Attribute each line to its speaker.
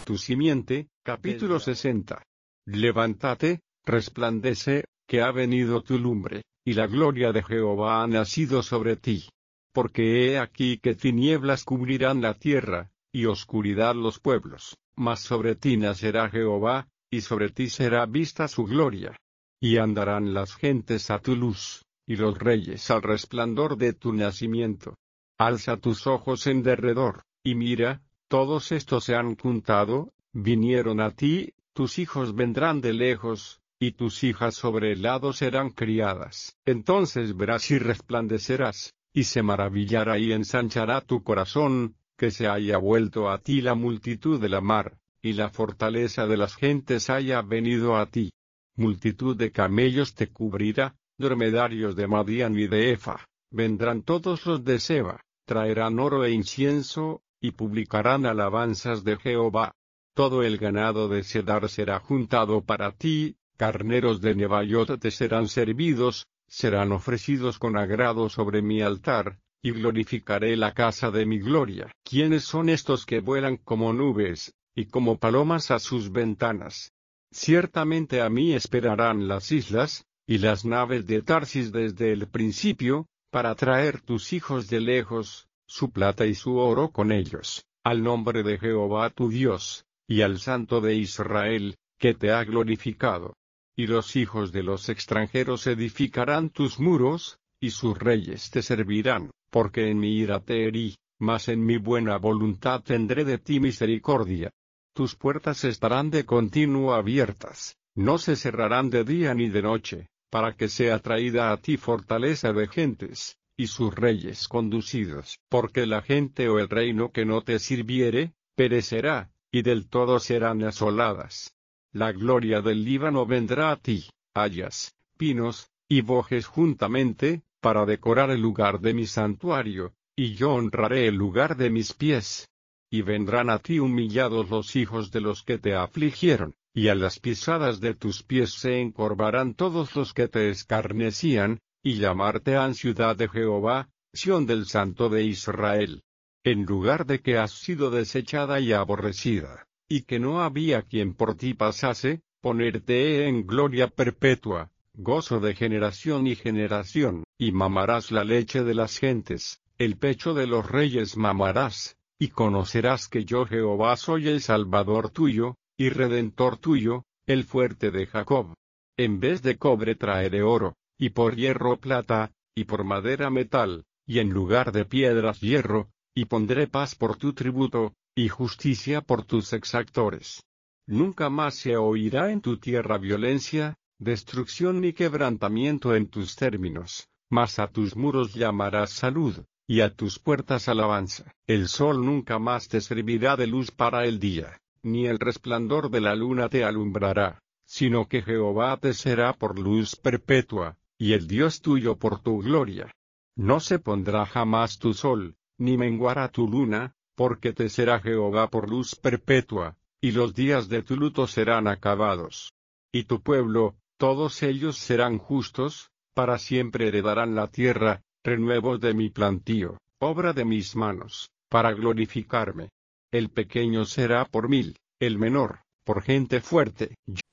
Speaker 1: tu simiente. Capítulo 60. Levántate, resplandece, que ha venido tu lumbre, y la gloria de Jehová ha nacido sobre ti. Porque he aquí que tinieblas cubrirán la tierra, y oscuridad los pueblos, mas sobre ti nacerá Jehová, y sobre ti será vista su gloria. Y andarán las gentes a tu luz, y los reyes al resplandor de tu nacimiento. Alza tus ojos en derredor, y mira, todos estos se han juntado, vinieron a ti, tus hijos vendrán de lejos, y tus hijas sobre el lado serán criadas. Entonces verás y resplandecerás, y se maravillará y ensanchará tu corazón, que se haya vuelto a ti la multitud de la mar, y la fortaleza de las gentes haya venido a ti. Multitud de camellos te cubrirá, dromedarios de Madián y de Efa, vendrán todos los de Seba, traerán oro e incienso, y publicarán alabanzas de Jehová. Todo el ganado de Cedar será juntado para ti, carneros de Nebaiot te serán servidos, serán ofrecidos con agrado sobre mi altar, y glorificaré la casa de mi gloria. ¿Quiénes son estos que vuelan como nubes, y como palomas a sus ventanas? Ciertamente a mí esperarán las islas, y las naves de Tarsis desde el principio, para traer tus hijos de lejos, su plata y su oro con ellos, al nombre de Jehová tu Dios, y al Santo de Israel, que te ha glorificado. Y los hijos de los extranjeros edificarán tus muros, y sus reyes te servirán, porque en mi ira te herí, mas en mi buena voluntad tendré de ti misericordia. Tus puertas estarán de continuo abiertas, no se cerrarán de día ni de noche, para que sea traída a ti fortaleza de gentes, y sus reyes conducidos. Porque la gente o el reino que no te sirviere, perecerá, y del todo serán asoladas. La gloria del Líbano vendrá a ti, hayas, pinos, y bojes juntamente, para decorar el lugar de mi santuario, y yo honraré el lugar de mis pies. Y vendrán a ti humillados los hijos de los que te afligieron, y a las pisadas de tus pies se encorvarán todos los que te escarnecían, y llamarte han ciudad de Jehová, Sión del Santo de Israel. En lugar de que has sido desechada y aborrecida, y que no había quien por ti pasase, ponerte en gloria perpetua, gozo de generación y generación, y mamarás la leche de las gentes, el pecho de los reyes mamarás, y conocerás que yo Jehová soy el Salvador tuyo, y Redentor tuyo, el fuerte de Jacob. En vez de cobre traeré oro, y por hierro plata, y por madera metal, y en lugar de piedras hierro, y pondré paz por tu tributo, y justicia por tus exactores. Nunca más se oirá en tu tierra violencia, destrucción ni quebrantamiento en tus términos, mas a tus muros llamarás salud, y a tus puertas alabanza. El sol nunca más te servirá de luz para el día, ni el resplandor de la luna te alumbrará, sino que Jehová te será por luz perpetua, y el Dios tuyo por tu gloria. No se pondrá jamás tu sol, ni menguará tu luna, porque te será Jehová por luz perpetua, y los días de tu luto serán acabados. Y tu pueblo, todos ellos serán justos, para siempre heredarán la tierra, renuevos de mi plantío, obra de mis manos, para glorificarme. El pequeño será por 1000, el menor, por gente fuerte.